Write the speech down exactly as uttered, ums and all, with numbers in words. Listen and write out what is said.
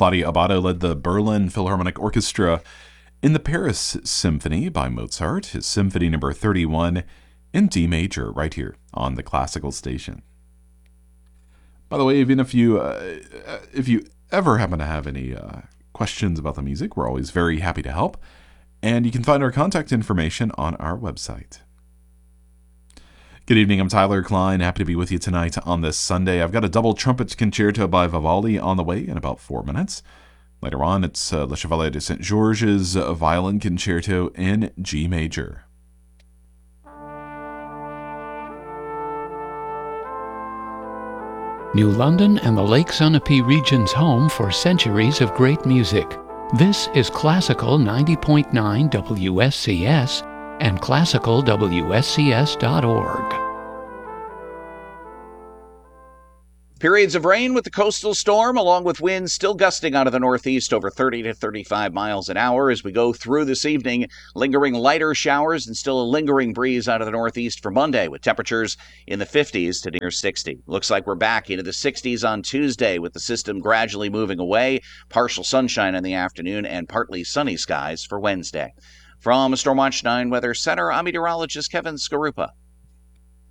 Claudia Abbado led the Berlin Philharmonic Orchestra in the Paris Symphony by Mozart, his Symphony number thirty-one in D major, right here on the Classical Station. By the way, even if you uh, if you ever happen to have any uh, questions about the music, we're always very happy to help. And you can find our contact information on our website. Good evening, I'm Tyler Klein. Happy to be with you tonight on this Sunday. I've got a double trumpet concerto by Vivaldi on the way in about four minutes. Later on, it's uh, Le Chevalier de Saint Georges Violin Concerto in G major. New London and the Lake Sunapee region's home for centuries of great music. This is Classical ninety point nine W S C S and classical W S C S dot org. Periods of rain with the coastal storm, along with winds still gusting out of the northeast over thirty to thirty-five miles an hour as we go through this evening. Lingering lighter showers and still a lingering breeze out of the northeast for Monday with temperatures in the fifties to near sixty. Looks like we're back into the sixties on Tuesday with the system gradually moving away. Partial sunshine in the afternoon and partly sunny skies for Wednesday. From Stormwatch nine Weather Center, I'm meteorologist Kevin Skarupa.